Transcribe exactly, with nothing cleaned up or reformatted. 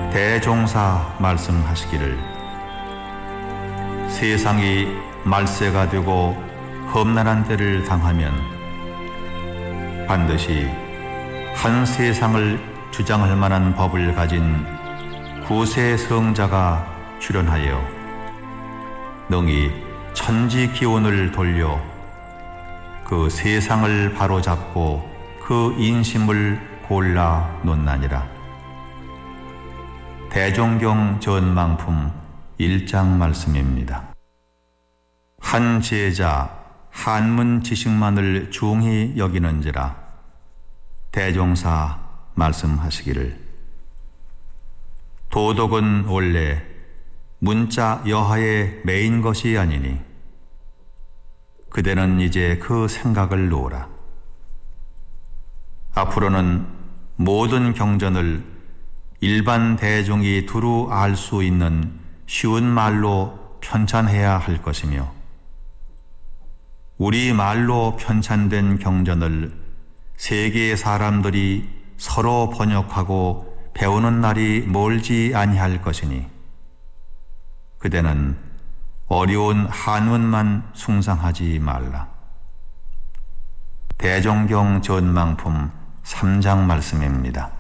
대종사 말씀하시기를 세상이 말세가 되고 험난한 때를 당하면 반드시 한 세상을 주장할 만한 법을 가진 구세 성자가 출현하여 능히 천지 기운을 돌려 그 세상을 바로잡고 그 인심을 골라 놓나니라. 대종경 전망품 일 장 말씀입니다. 한 제자 한문 지식만을 중히 여기는지라 대종사 말씀하시기를 도덕은 원래 문자 여하에 매인 것이 아니니 그대는 이제 그 생각을 놓으라. 앞으로는 모든 경전을 일반 대중이 두루 알 수 있는 쉬운 말로 편찬해야 할 것이며 우리 말로 편찬된 경전을 세계의 사람들이 서로 번역하고 배우는 날이 멀지 아니할 것이니 그대는 어려운 한문만 숭상하지 말라. 대종경 전망품 삼 장 말씀입니다.